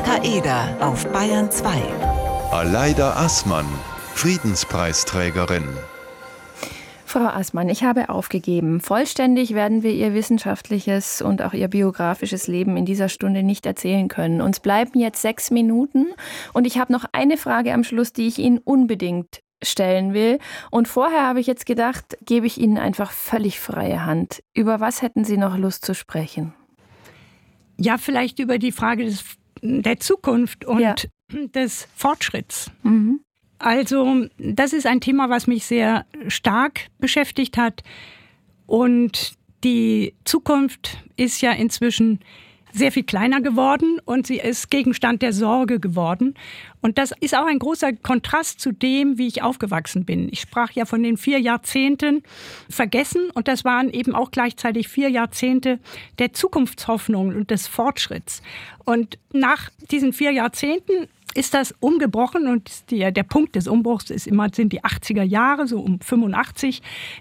Franziska Eder auf Bayern 2. Aleida Aßmann, Friedenspreisträgerin. Frau Aßmann, ich habe aufgegeben. Vollständig werden wir Ihr wissenschaftliches und auch Ihr biografisches Leben in dieser Stunde nicht erzählen können. Uns bleiben jetzt 6 Minuten und ich habe noch eine Frage am Schluss, die ich Ihnen unbedingt stellen will. Und vorher habe ich jetzt gedacht, gebe ich Ihnen einfach völlig freie Hand. Über was hätten Sie noch Lust zu sprechen? Ja, vielleicht über die Frage der Zukunft und des Fortschritts. Mhm. Also, das ist ein Thema, was mich sehr stark beschäftigt hat. Und die Zukunft ist ja inzwischen sehr viel kleiner geworden und sie ist Gegenstand der Sorge geworden. Und das ist auch ein großer Kontrast zu dem, wie ich aufgewachsen bin. Ich sprach ja von den 4 Jahrzehnten vergessen und das waren eben auch gleichzeitig 4 Jahrzehnte der Zukunftshoffnung und des Fortschritts. Und nach diesen 4 Jahrzehnten ist das umgebrochen und der Punkt des Umbruchs sind die 80er Jahre, so um 85,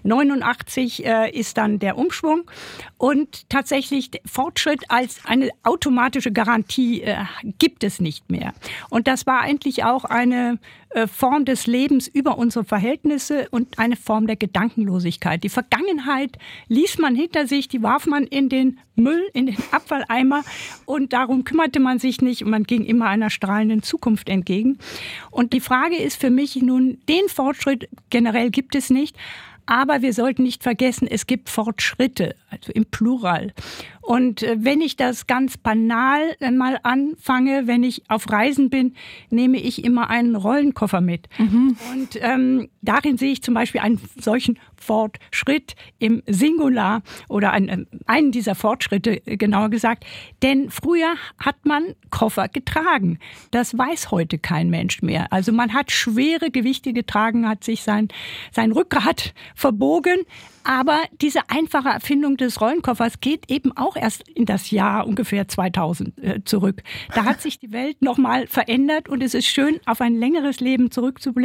89 ist dann der Umschwung und tatsächlich Fortschritt als eine automatische Garantie gibt es nicht mehr. Und das war eigentlich auch eine Form des Lebens über unsere Verhältnisse und eine Form der Gedankenlosigkeit. Die Vergangenheit ließ man hinter sich, die warf man in den Müll, in den Abfalleimer und darum kümmerte man sich nicht und man ging immer einer strahlenden Zukunft entgegen. Und die Frage ist für mich nun, den Fortschritt generell gibt es nicht, aber wir sollten nicht vergessen, es gibt Fortschritte, also im Plural. Und wenn ich das ganz banal mal anfange, wenn ich auf Reisen bin, nehme ich immer einen Rollenkoffer mit. Mhm. Und darin sehe ich zum Beispiel einen solchen Fortschritt im Singular oder einen dieser Fortschritte, genauer gesagt. Denn früher hat man Koffer getragen. Das weiß heute kein Mensch mehr. Also man hat schwere Gewichte getragen, hat sich sein Rückgrat verbogen. Aber diese einfache Erfindung des Rollenkoffers geht eben auch erst in das Jahr ungefähr 2000 zurück. Da hat sich die Welt nochmal verändert und es ist schön, auf ein längeres Leben zurückzublicken.